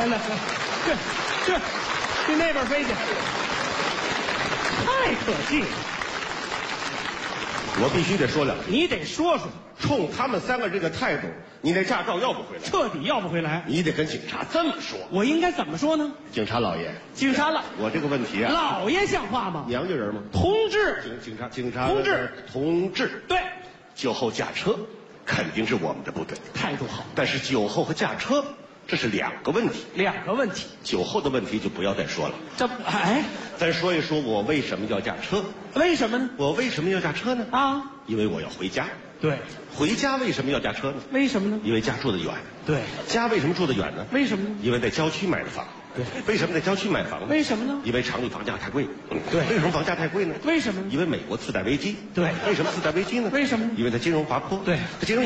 来来，去那边飞去，太可气了！ 我必须得说两句。 你得说说， 冲他们3个这个态度，你那驾照要不回来， 彻底要不回来。 你得跟警察这么说。 我应该怎么说呢？ 警察老爷， 警察老， 我这个问题啊， 老爷像话吗？ 娘家人吗？ 同志， 警察同志， 同志， 对， 酒后驾车肯定是我们的不对， 态度好。 但是酒后和驾车这是2个问题，酒后的问题就不要再说了。 这哎， 咱说一说我为什么要驾车？ 为什么呢？ 我为什么要驾车呢？ 啊， 因为我要回家。 对， 回家为什么要驾车呢？ 为什么呢？ 因为家住得远。 对， 家为什么住得远呢？ 为什么呢？ 因为在郊区买的房。 对， 为什么在郊区买房呢？ 为什么呢？ 因为城里房价太贵。 对， 为什么房价太贵呢？ 为什么呢？ 因为美国次贷危机。 对， 为什么次贷危机呢？ 为什么呢？ 因为它金融滑坡。 对， 它金融。